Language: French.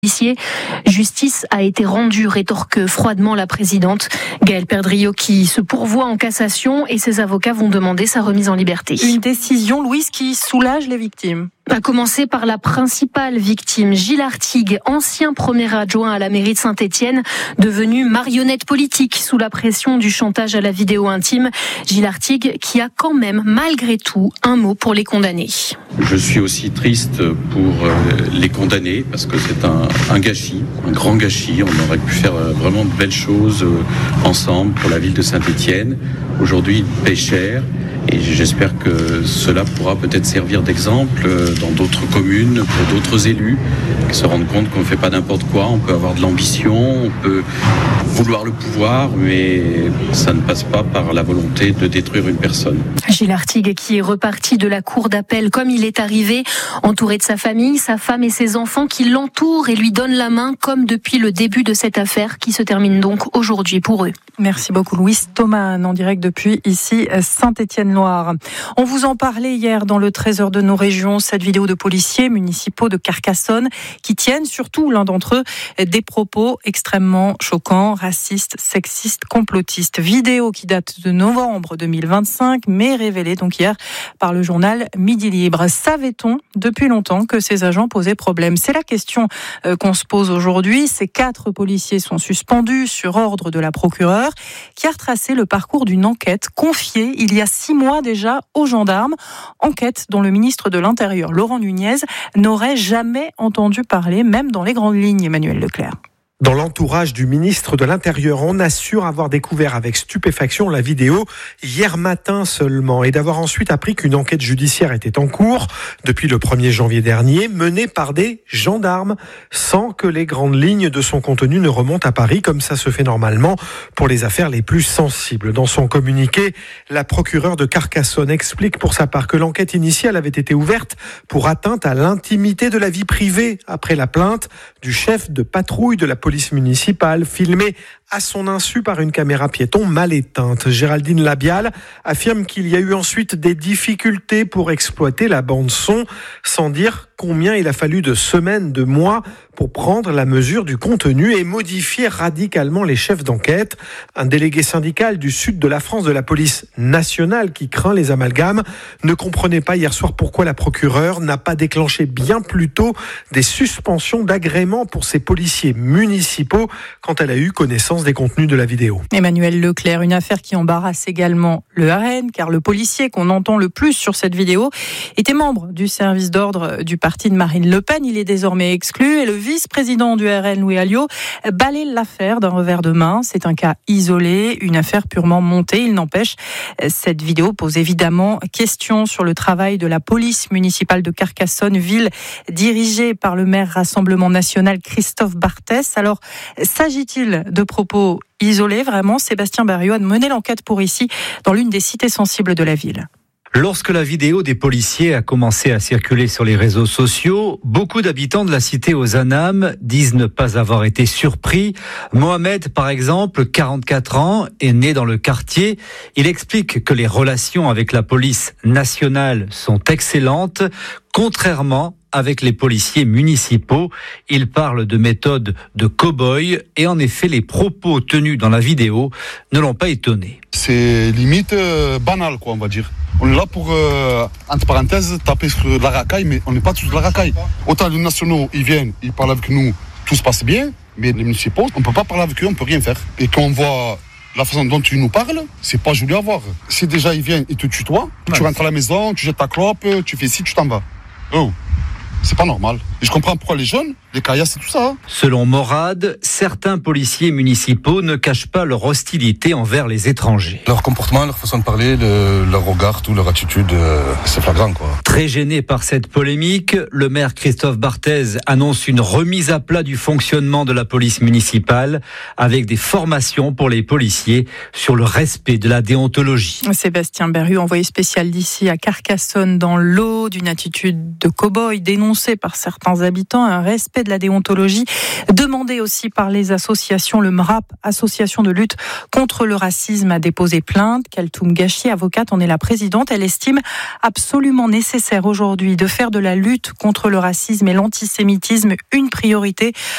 Justice a été rendue, rétorque froidement la présidente. Gaëlle Perdriau qui se pourvoit en cassation et ses avocats vont demander sa remise en liberté. Une décision, Louise, qui soulage les victimes. À commencer par la principale victime, Gilles Artigue, ancien premier adjoint à la mairie de Saint-Étienne, devenu marionnette politique sous la pression du chantage à la vidéo intime. Gilles Artigue qui a quand même, malgré tout, un mot pour les condamnés. Je suis aussi triste pour les condamnés parce que c'est un gâchis, un grand gâchis. On aurait pu faire vraiment de belles choses ensemble pour la ville de Saint-Étienne. Aujourd'hui, ils paient cher. Et j'espère que cela pourra peut-être servir d'exemple dans d'autres communes, pour d'autres élus, qui se rendent compte qu'on ne fait pas n'importe quoi, on peut avoir de l'ambition, on peut vouloir le pouvoir, mais ça ne passe pas par la volonté de détruire une personne. Gilles Artigue qui est reparti de la cour d'appel comme il est arrivé, entouré de sa famille, sa femme et ses enfants qui l'entourent et lui donnent la main comme depuis le début de cette affaire qui se termine donc aujourd'hui pour eux. Merci beaucoup Louise. Thomas en direct depuis ici Saint-Étienne-Loire. On vous en parlait hier dans le Trésor de nos régions, cette vidéo de policiers municipaux de Carcassonne qui tiennent, surtout l'un d'entre eux, des propos extrêmement choquants, racistes, sexistes, complotistes. Vidéo qui date de novembre 2025 mais révélée donc hier par le journal Midi Libre. Savait-on depuis longtemps que ces agents posaient problème ? C'est la question qu'on se pose aujourd'hui. Ces 4 policiers sont suspendus sur ordre de la procureure qui a retracé le parcours d'une enquête confiée il y a 6 mois déjà aux gendarmes. Enquête dont le ministre de l'Intérieur, Laurent Nunez, n'aurait jamais entendu parler, même dans les grandes lignes, Emmanuel Leclerc. Dans l'entourage du ministre de l'Intérieur, on assure avoir découvert avec stupéfaction la vidéo hier matin seulement et d'avoir ensuite appris qu'une enquête judiciaire était en cours depuis le 1er janvier dernier, menée par des gendarmes, sans que les grandes lignes de son contenu ne remontent à Paris, comme ça se fait normalement pour les affaires les plus sensibles. Dans son communiqué, la procureure de Carcassonne explique pour sa part que l'enquête initiale avait été ouverte pour atteinte à l'intimité de la vie privée après la plainte du chef de patrouille de la police municipale, filmé à son insu par une caméra piéton mal éteinte. Géraldine Labial affirme qu'il y a eu ensuite des difficultés pour exploiter la bande-son, sans dire combien il a fallu de semaines, de mois pour prendre la mesure du contenu et modifier radicalement les chefs d'enquête. Un délégué syndical du sud de la France de la police nationale qui craint les amalgames ne comprenait pas hier soir pourquoi la procureure n'a pas déclenché bien plus tôt des suspensions d'agrément pour ces policiers municipaux quand elle a eu connaissance des contenus de la vidéo. Emmanuel Leclerc, une affaire qui embarrasse également le RN, car le policier qu'on entend le plus sur cette vidéo était membre du service d'ordre du parti de Marine Le Pen. Il est désormais exclu et le vice-président du RN, Louis Alliot, balaie l'affaire d'un revers de main. C'est un cas isolé, une affaire purement montée. Il n'empêche, cette vidéo pose évidemment question sur le travail de la police municipale de Carcassonne, ville dirigée par le maire Rassemblement National Christophe Barthès. Alors, s'agit-il de propos isolés vraiment? Sébastien Barriot a mené l'enquête pour ici, dans l'une des cités sensibles de la ville. Lorsque la vidéo des policiers a commencé à circuler sur les réseaux sociaux, beaucoup d'habitants de la cité aux Anames disent ne pas avoir été surpris. Mohamed, par exemple, 44 ans, est né dans le quartier. Il explique que les relations avec la police nationale sont excellentes, contrairement avec les policiers municipaux. Il parle de méthode de cow-boy et en effet, les propos tenus dans la vidéo ne l'ont pas étonné. C'est limite banal, quoi, on va dire. On est là pour, entre parenthèses, taper sur la racaille, mais on n'est pas tous de la racaille. Autant les nationaux, ils viennent, ils parlent avec nous, tout se passe bien, mais les municipaux, on ne peut pas parler avec eux, on ne peut rien faire. Et quand on voit la façon dont tu nous parles, c'est pas joli à voir. Si déjà ils viennent, ils te tutoient, tu rentres à la maison, tu jettes ta clope, tu fais ci, tu t'en vas. Oh, c'est pas normal. Et je comprends pourquoi les jeunes, les caillasses et tout ça. Selon Morad, certains policiers municipaux ne cachent pas leur hostilité envers les étrangers. Leur comportement, leur façon de parler, leur regard, tout leur attitude, c'est flagrant, quoi. Très gêné par cette polémique, le maire Christophe Barthès annonce une remise à plat du fonctionnement de la police municipale avec des formations pour les policiers sur le respect de la déontologie. Sébastien Berru, envoyé spécial d'ici à Carcassonne dans l'eau d'une attitude de cow-boy dénoncée par certains habitants, un respect de la déontologie demandé aussi par les associations. Le MRAP, association de lutte contre le racisme, a déposé plainte. Kaltoum Gachi, avocate, en est la présidente. Elle estime absolument nécessaire aujourd'hui de faire de la lutte contre le racisme et l'antisémitisme une priorité